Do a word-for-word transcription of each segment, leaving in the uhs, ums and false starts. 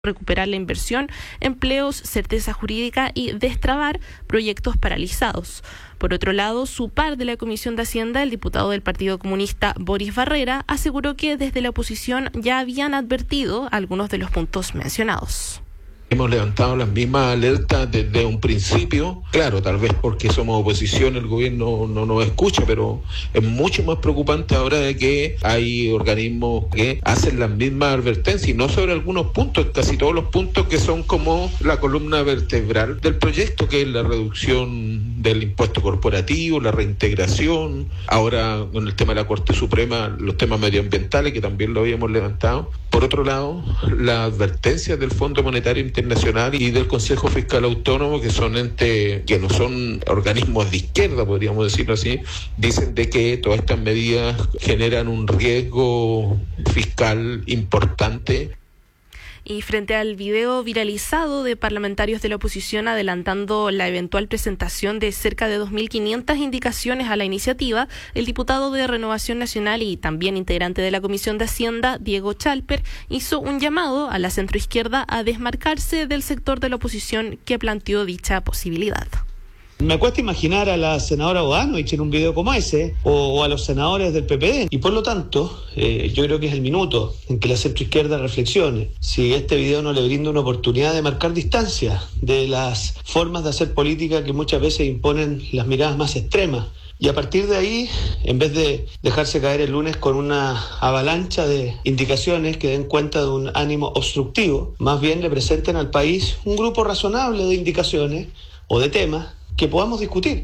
recuperar la inversión, empleos, certeza jurídica y destrabar proyectos paralizados. Por otro lado, su par de la Comisión de Hacienda, el diputado del Partido Comunista Boris Barrera, aseguró que desde la oposición ya habían advertido algunos de los puntos mencionados. Hemos levantado las mismas alertas desde un principio, claro, tal vez porque somos oposición, el gobierno no nos escucha, pero es mucho más preocupante ahora de que hay organismos que hacen las mismas advertencias, y no sobre algunos puntos, casi todos los puntos que son como la columna vertebral del proyecto, que es la reducción del impuesto corporativo, la reintegración, ahora con el tema de la Corte Suprema, los temas medioambientales, que también lo habíamos levantado. Por otro lado, las advertencias del Fondo Monetario Internacional y del Consejo Fiscal Autónomo, que son entes que no son organismos de izquierda, podríamos decirlo así, dicen de que todas estas medidas generan un riesgo fiscal importante. Y frente al video viralizado de parlamentarios de la oposición adelantando la eventual presentación de cerca de dos mil quinientas indicaciones a la iniciativa, el diputado de Renovación Nacional y también integrante de la Comisión de Hacienda, Diego Chalper, hizo un llamado a la centroizquierda a desmarcarse del sector de la oposición que planteó dicha posibilidad. Me cuesta imaginar a la senadora Bodanovich en un video como ese, o, o a los senadores del P P D, y por lo tanto, eh, yo creo que es el minuto en que la centroizquierda reflexione si este video no le brinda una oportunidad de marcar distancia de las formas de hacer política que muchas veces imponen las miradas más extremas. Y a partir de ahí, en vez de dejarse caer el lunes con una avalancha de indicaciones que den cuenta de un ánimo obstructivo, más bien le presenten al país un grupo razonable de indicaciones o de temas que podamos discutir.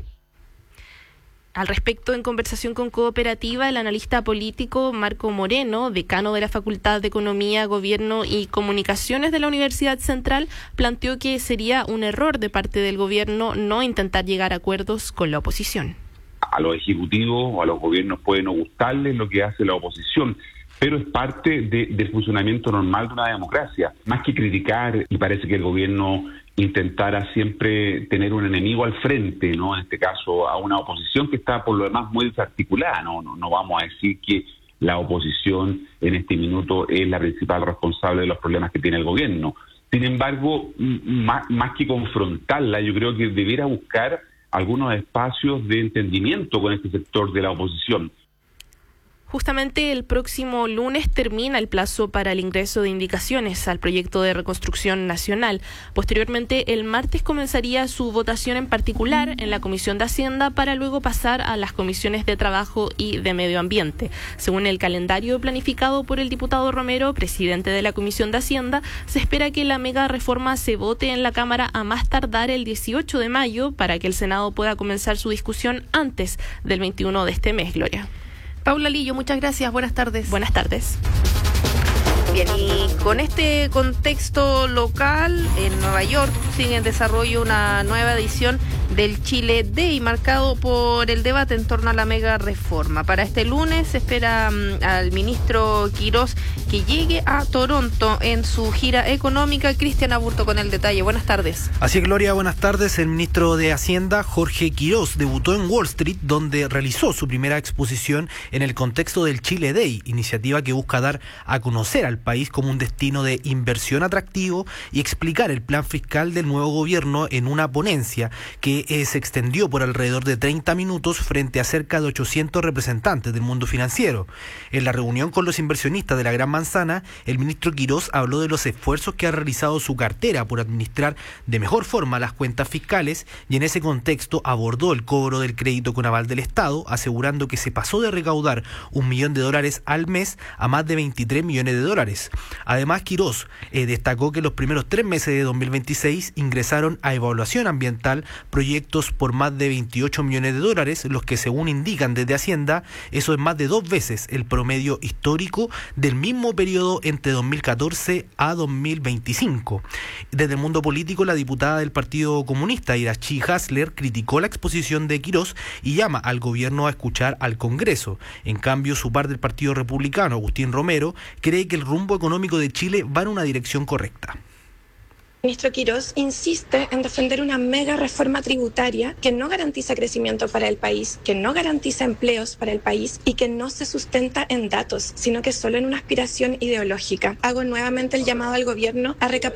Al respecto, en conversación con Cooperativa, el analista político Marco Moreno, decano de la Facultad de Economía, Gobierno y Comunicaciones de la Universidad Central, planteó que sería un error de parte del gobierno no intentar llegar a acuerdos con la oposición. A los ejecutivos o a los gobiernos puede no gustarles lo que hace la oposición, pero es parte de, del funcionamiento normal de una democracia. Más que criticar, y parece que el gobierno intentara siempre tener un enemigo al frente, ¿no? En este caso, a una oposición que está por lo demás muy desarticulada, ¿no? No, no vamos a decir que la oposición en este minuto es la principal responsable de los problemas que tiene el gobierno. Sin embargo, más, más que confrontarla, yo creo que debiera buscar algunos espacios de entendimiento con este sector de la oposición. Justamente el próximo lunes termina el plazo para el ingreso de indicaciones al proyecto de reconstrucción nacional. Posteriormente, el martes comenzaría su votación en particular en la Comisión de Hacienda para luego pasar a las comisiones de Trabajo y de Medio Ambiente. Según el calendario planificado por el diputado Romero, presidente de la Comisión de Hacienda, se espera que la mega reforma se vote en la Cámara a más tardar el dieciocho de mayo para que el Senado pueda comenzar su discusión antes del veintiuno de este mes, Gloria. Paula Lillo, muchas gracias. Buenas tardes. Buenas tardes. Bien, y con este contexto local, en Nueva York sigue en desarrollo una nueva edición del Chile Day, marcado por el debate en torno a la mega reforma. Para este lunes se espera um, al ministro Quirós que llegue a Toronto en su gira económica. Cristian Aburto con el detalle. Buenas tardes. Así es, Gloria, buenas tardes. El ministro de Hacienda, Jorge Quirós, debutó en Wall Street, donde realizó su primera exposición en el contexto del Chile Day, iniciativa que busca dar a conocer al país como un destino de inversión atractivo y explicar el plan fiscal del nuevo gobierno en una ponencia que eh, se extendió por alrededor de treinta minutos frente a cerca de ochocientos representantes del mundo financiero. En la reunión con los inversionistas de la Gran Manzana, el ministro Quirós habló de los esfuerzos que ha realizado su cartera por administrar de mejor forma las cuentas fiscales y en ese contexto abordó el cobro del crédito con aval del Estado, asegurando que se pasó de recaudar un millón de dólares al mes a más de veintitrés millones de dólares. Además, Quirós eh, destacó que en los primeros tres meses de dos mil veintiséis ingresaron a evaluación ambiental proyectos por más de veintiocho millones de dólares, los que según indican desde Hacienda, eso es más de dos veces el promedio histórico del mismo periodo entre dos mil catorce a dos mil veinticinco. Desde el mundo político, la diputada del Partido Comunista, Irachi Hasler, criticó la exposición de Quirós y llama al gobierno a escuchar al Congreso. En cambio, su par del Partido Republicano, Agustín Romero, cree que el rumbo económico de Chile va en una dirección correcta. ministro Quirós insiste en defender una mega reforma tributaria que no garantiza crecimiento para el país, que no garantiza empleos para el país y que no se sustenta en datos, sino que solo en una aspiración ideológica. Hago nuevamente el llamado al gobierno a recapacitar